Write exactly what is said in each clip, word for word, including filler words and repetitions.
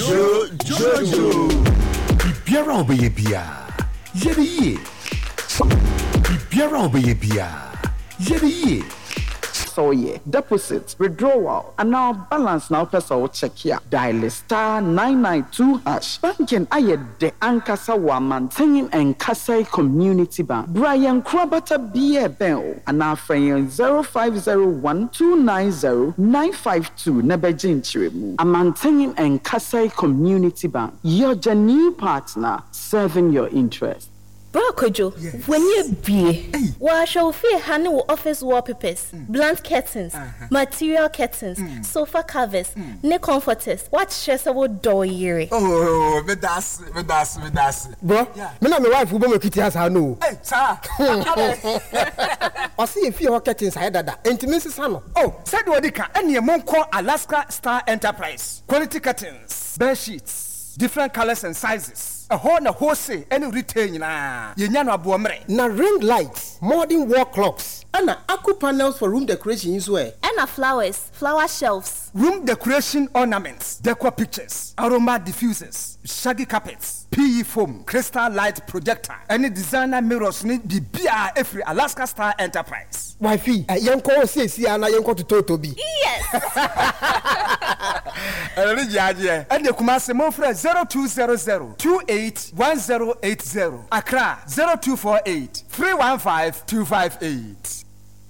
Jo Jojo. Biara obeye bia. Yeri ye. Biara obeye bia. Yeri ye. So yeah, deposit, withdrawal, and now balance now person check here. Dial star nine nine two hash. Banking aye de ankasa wa maintaining and Kasai Community Bank. Brian Krabata B A Ben and now friend zero five zero one two nine zero nine five two Nebejin Chirimu. A maintaining and Kasai Community Bank. Your genuine partner serving your interest. Bro Kojo, yes. When you be, wa show fear handle office wallpapers, mm. blunt curtains, uh-huh. material curtains, mm. sofa covers, mm. ne comforters. What stress about door yere? Oh, me das, me das, me das. Bro, yeah. Me na my wife who be kitty has her no. Hey, sir. I see if you curtains I dada. Intimacy sano. Oh, said Wadika, any mon call Alaska Star Enterprise. Quality curtains, bed sheets, different colors and sizes. A whole na wholesale any retail na yenyano abuomre na ring lights, modern wall clocks, and aqua panels for room decoration is where and flowers, flower shelves, room decoration ornaments, decor pictures, aroma diffusers, shaggy carpets, P E foam, crystal light projector, any designer mirrors need be B R every Alaska Star Enterprise. Wifey, a young call says here and I young to Totobi. Yes. And the Kumasi Mofre zero two zero zero two eight one zero eight zero. Accra zero two four eight three one five two five eight.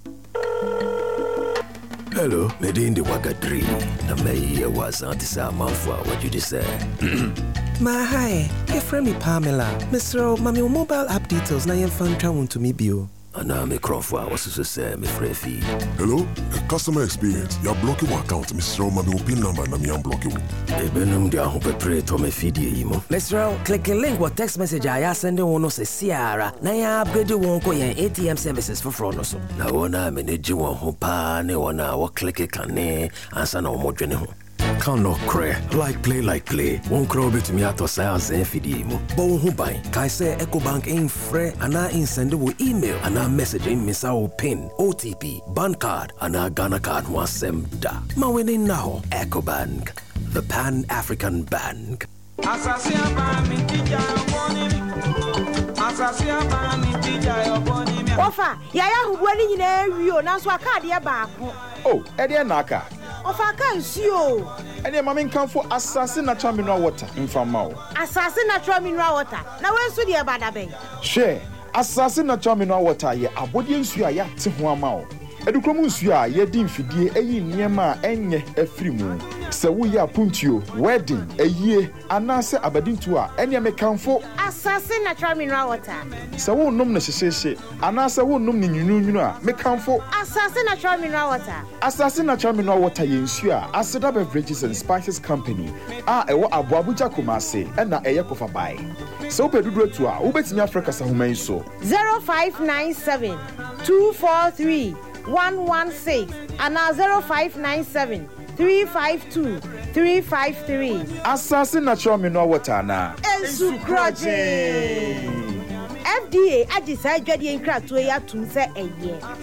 Hello, Medindi Wagadri. Na me was antisa manfwa what you say. Ma hi, your friend me Pamela. Mister Mami mobile app details na yen fan twa to me bio. Ana me Crawford was to say me free. Hello, a customer experience. You're blocking your account, Mister Mami pin number na me unblock you. E benum dia ho pepre to me feed imo. Mister click a link what text message I send one no se siara. Na ya upgrade won ko yen A T M services for fraud no so. Na wona me ne ji won ho pa ne wona wo click kan ne ansa na wo dwene ho. Can no cray, like play, like play. Won't crow bit me at science and fidimo. Bon who buy, Kai say EcoBank ain't free, and I in send email, and I message in Miss our pin, O T P, bank card, and I Ghana card was sem da. Ma winning now, EcoBank, the Pan African Bank. Ofa, yaya hubwani nyine rio, naso akadi ya bako. Oh, Eddie Naka. Ofa kan sio. Ene mama nkan fo assassin natural mineral water mfama o. Assassin natural mineral water. Na wensu de bada ben. She, assassin natural mineral water ye abodi nsu a ya te ho ama o. Edukrom nsu a ye di mfidie eyi niema a enye afiri mu. Se wo ya puntio, wedding, eyie, anase abadintu a ene me kanfo assassin natural mineral water. Se wo nom na hyehyehye, anase wo nom ni nyunyunu a me kanfo assassin natural mineral water. Assassin natural mineral water ye nsu a Aseda Beverages and Spices Company a ewo Abuabuja Kumase na eye kofa bai. Se wo pedudu etu a wo betimi Africa sa human so zero five nine seven two four three one one six and zero five nine seven three five two three five three. Assassin natural mineral water na Ensu Kroje. F D A agisa adwade enkratoe ya tum se eye.